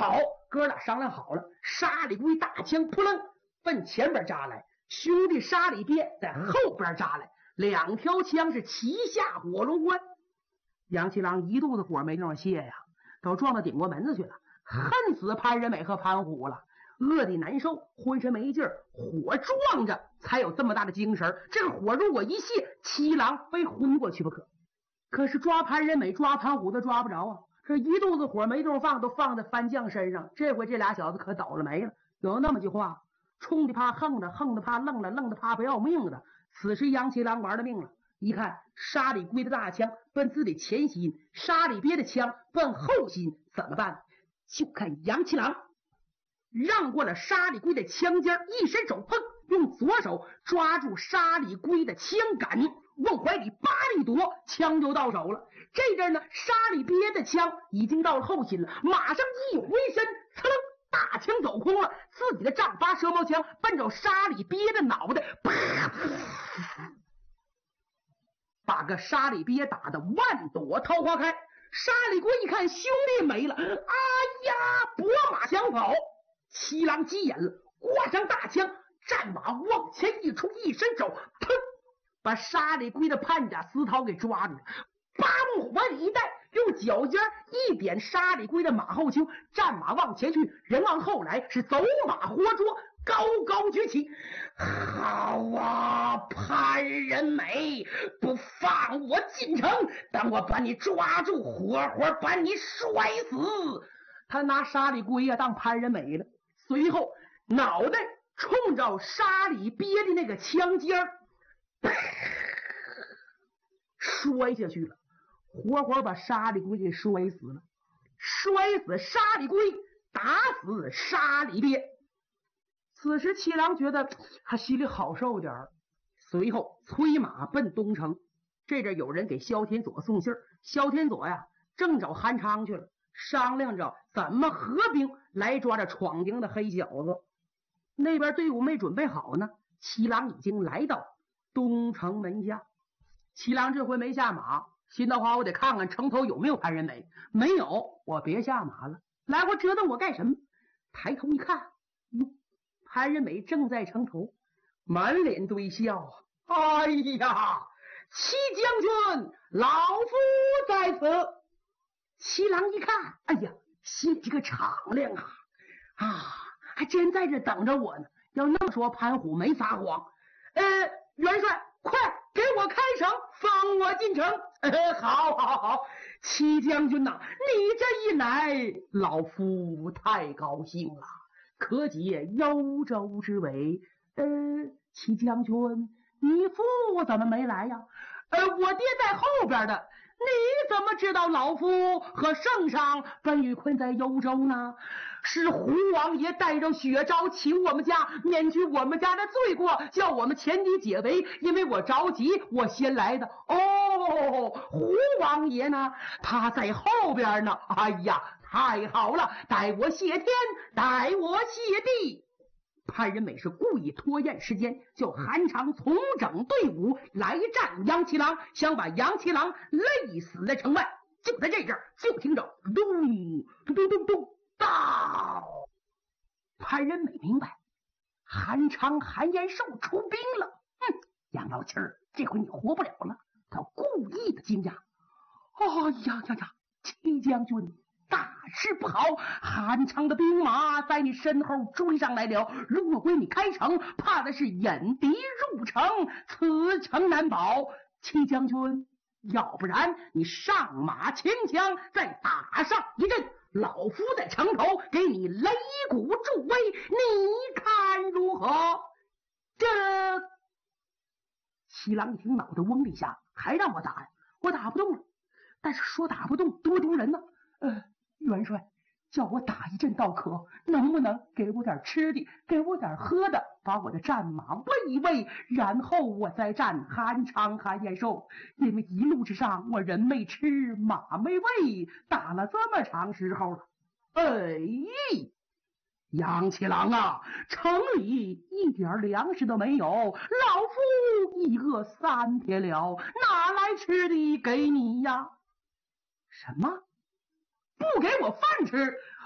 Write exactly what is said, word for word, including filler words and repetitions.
好，哥俩商量好了，沙里龟大枪扑棱奔前边扎来，兄弟沙里鳖在后边扎来，两条枪是齐下火龙关。杨七郎一肚子火没地方泄呀，都撞到顶过门子去了，恨死潘仁美和潘虎了，饿得难受，浑身没劲儿，火撞着才有这么大的精神。这个火如果一泄，七郎非昏过去不可。可是抓潘仁美抓潘虎都抓不着啊，这一肚子火没地方放，都放在番将身上。这回这俩小子可倒了霉了。有那么句话，冲的怕横的，横的怕愣的，愣的怕不要命的。此时杨七郎玩了命了，一看沙里龟的大枪奔自己前心，沙里鳖的枪奔后心，怎么办？就看杨七郎让过了沙里龟的枪尖，一伸手碰，用左手抓住沙里龟的枪杆，往怀里扒一夺，枪就到手了。这阵呢，沙里鳖的枪已经到了后心了，马上一回身，噌楞，大枪走空了，自己的丈八蛇矛枪奔着沙里鳖的脑袋，啪，把个沙里鳖打得万朵桃花开。沙里龟一看兄弟没了，哎呀，拨马想跑。七郎急眼了，挂上大枪，战马往前一出，一伸手，砰，把沙里龟的判甲丝绦给抓住了，八目怀里一带，用脚尖一点沙里龟的马后丘，战马往前去，人往后来，是走马活捉，高高举起。好啊，潘仁美，不放我进城，等我把你抓住，活活把你摔死。他拿沙里龟啊当潘仁美了，随后脑袋冲着沙里鳖的那个枪尖儿摔下去了，活活把沙里龟给摔死了。摔死沙里龟，打死沙里鳖。此时七郎觉得他心里好受点儿，随后催马奔东城。这阵有人给萧天佐送信儿，萧天佐呀正找韩昌去了，商量着怎么合兵来抓着闯京的黑小子。那边队伍没准备好呢，七郎已经来到东城门下。七郎这回没下马，心的话我得看看城头有没有潘仁美，没有我别下马了，来回折腾我干什么？抬头一看，哟，潘仁美正在城头，满脸堆笑啊！哎呀，七将军，老夫在此。七郎一看，哎呀，心里个敞亮啊啊，还真在这等着我呢。要那么说，潘虎没撒谎。呃，元帅，快给我开城，放我进城。呃，好，好，好，七将军呐、啊，你这一来，老夫太高兴了，可解幽州之围。呃，七将军，你父怎么没来呀？呃，我爹在后边的。你怎么知道老夫和圣上本与困在幽州呢？是胡王爷带着血招请我们家，免去我们家的罪过，叫我们前敌解围。因为我着急，我先来的。哦，胡王爷呢？他在后边呢。哎呀，太好了，待我谢天，待我谢地。潘仁美是故意拖延时间，叫韩昌重整队伍来战杨七郎，想把杨七郎累死在城外。就在这阵儿，就听着咚咚咚咚咚到，潘仁美明白韩昌韩延寿出兵了。哼，杨老七儿，这回你活不了了。他故意的惊讶，哎呀呀呀，七将军，大事不好，韩昌的兵马在你身后追上来了，若归你开城，怕的是引敌入城，此城难保。七将军，要不然你上马牵枪，再打上一阵，老夫在城头给你擂鼓助威，你看如何？这七郎一听，脑袋嗡的一下，还让我打呀？我打不动了。但是说打不动多丢人呢。呃，元帅，叫我打一阵倒可，能不能给我点吃的，给我点喝的，把我的战马喂一喂，然后我再战韩昌韩延寿。因为一路之上我人没吃，马没喂，打了这么长时候了。哎，杨七郎啊，城里一点粮食都没有，老夫一饿三天了，哪来吃的给你呀？什么？不给我饭吃？